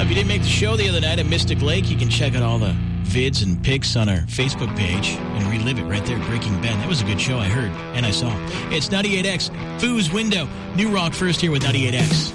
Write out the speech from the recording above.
If you didn't make the show the other night at Mystic Lake, you can check out all the vids and pics on our Facebook page and relive it right there at Breaking Bad. That was a good show, I heard, and I saw. It's 98X, Foo's Window. New Rock first here with 98X.